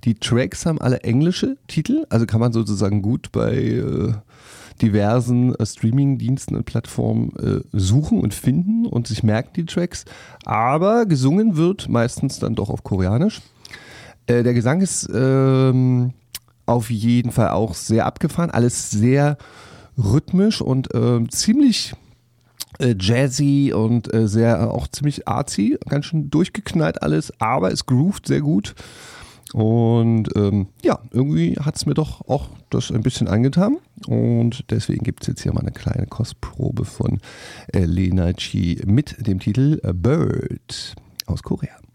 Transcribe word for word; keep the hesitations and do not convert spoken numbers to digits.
Die Tracks haben alle englische Titel, also kann man sozusagen gut bei äh, diversen äh, Streaming-Diensten und Plattformen äh, suchen und finden und sich merken die Tracks. Aber gesungen wird meistens dann doch auf Koreanisch. Äh, der Gesang ist ähm, auf jeden Fall auch sehr abgefahren, alles sehr rhythmisch und äh, ziemlich äh, jazzy und äh, sehr auch ziemlich artsy, ganz schön durchgeknallt alles, aber es groovt sehr gut. Und ähm, ja, irgendwie hat es mir doch auch das ein bisschen angetan und deswegen gibt es jetzt hier mal eine kleine Kostprobe von äh, Lena Chi mit dem Titel Bird aus Korea.